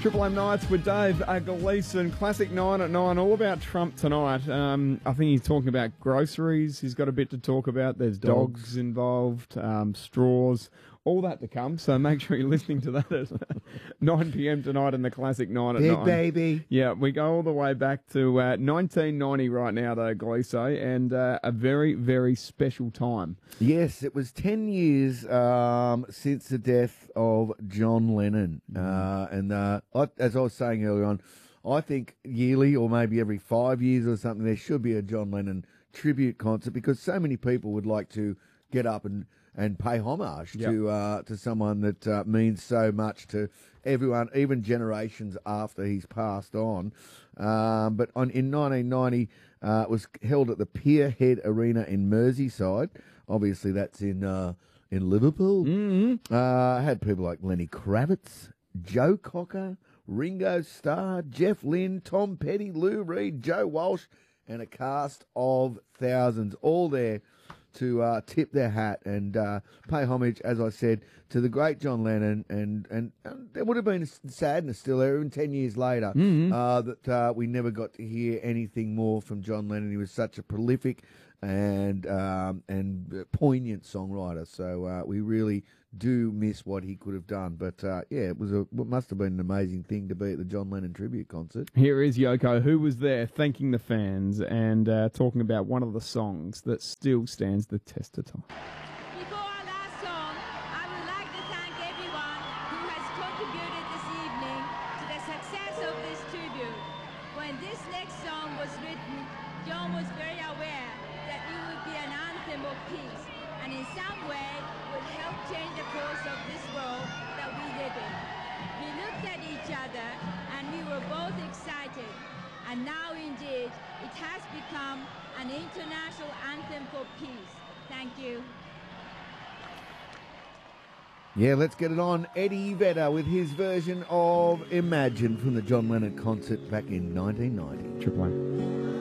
Triple M Nights with Dave Gleeson. Classic 9 at 9, all about Trump tonight. I think he's talking about groceries. He's got a bit to talk about. There's dogs involved, straws, all that to come. So make sure you're listening to that at 9 p.m. tonight in the Classic 9 at 9. Big baby. Yeah, we go all the way back to 1990 right now, though, Gleeso, and a very, very special time. Yes, it was 10 years since the death of John Lennon. As I was saying earlier on, I think yearly or maybe every 5 years or something, there should be a John Lennon tribute concert because so many people would like to get up and pay homage to someone that means so much to everyone, even generations after he's passed on. But in 1990, it was held at the Pierhead Arena in Merseyside. Obviously, that's in Liverpool. Mm-hmm. Had people like Lenny Kravitz, Joe Cocker, Ringo Starr, Jeff Lynne, Tom Petty, Lou Reed, Joe Walsh, and a cast of thousands, all there to tip their hat and pay homage, as I said, to the great John Lennon. And there would have been a sadness still there, even 10 years later, that we never got to hear anything more from John Lennon. He was such a prolific and poignant songwriter. So we really do miss what he could have done. But it must have been an amazing thing to be at the John Lennon tribute concert. Here is Yoko, who was there thanking the fans and talking about one of the songs that still stands the test of time. Before our last song, I would like to thank everyone who has contributed this evening to the success of this tribute. When this next song was written, John was very aware that it would be an anthem of peace and in some way would help change the course of this world that we live in. We looked at each other and we were both excited. And now indeed, it has become an international anthem for peace. Thank you. Yeah, let's get it on. Eddie Vedder with his version of Imagine from the John Lennon concert back in 1990. Triple M.